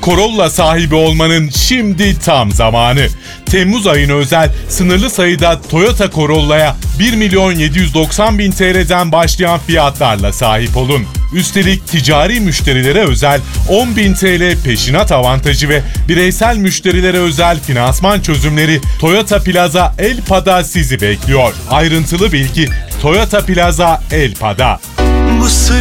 Corolla sahibi olmanın şimdi tam zamanı. Temmuz ayına özel sınırlı sayıda Toyota Corolla'ya 1.790.000 TL'den başlayan fiyatlarla sahip olun. Üstelik ticari müşterilere özel 10.000 TL peşinat avantajı ve bireysel müşterilere özel finansman çözümleri Toyota Plaza Elpa'da sizi bekliyor. Ayrıntılı bilgi Toyota Plaza Elpa'da. Bu